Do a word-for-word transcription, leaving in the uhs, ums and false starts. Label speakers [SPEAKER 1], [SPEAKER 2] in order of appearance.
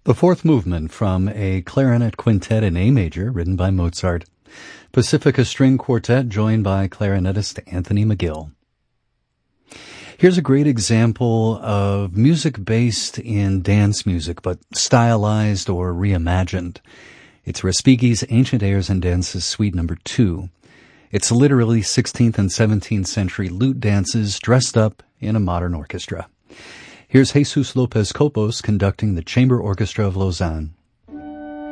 [SPEAKER 1] The fourth movement from a clarinet quintet in A major written by Mozart. Pacifica String Quartet joined by clarinetist Anthony McGill. Here's a great example of music based in dance music, but stylized or reimagined. It's Respighi's Ancient Airs and Dances Suite Number two. It's literally sixteenth and seventeenth century lute dances dressed up in a modern orchestra. Here's Jesus Lopez Copos conducting the Chamber Orchestra of Lausanne.